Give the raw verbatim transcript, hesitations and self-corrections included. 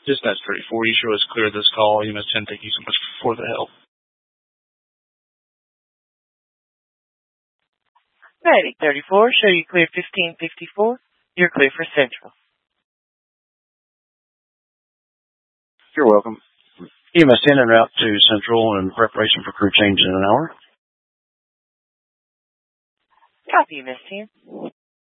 Dispatch thirty-four, you show us clear this call. E M S ten, thank you so much for the help. Ready, thirty-four, show you clear fifteen fifty-four. You're clear for Central. You're welcome. E M S ten en route to Central in preparation for crew change in an hour. Copy, E M S ten.